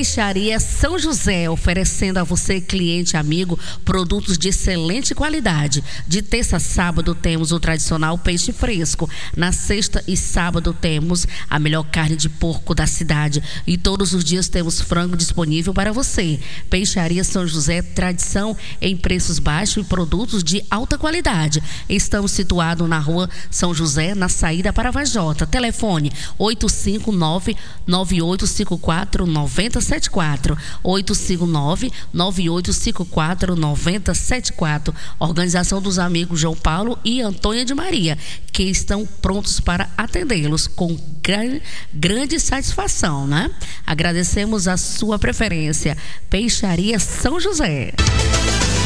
Peixaria São José, oferecendo a você, cliente amigo, produtos de excelente qualidade. De terça a sábado temos o tradicional peixe fresco. Na sexta e sábado temos a melhor carne de porco da cidade. E todos os dias temos frango disponível para você. Peixaria São José, tradição em preços baixos e produtos de alta qualidade. Estamos situados na rua São José, na saída para Vajota. Telefone 859-9854-9074. 859-9854-9074. Organização dos amigos João Paulo e Antônia de Maria, que estão prontos para atendê-los com grande satisfação, né? Agradecemos a sua preferência. Peixaria São José.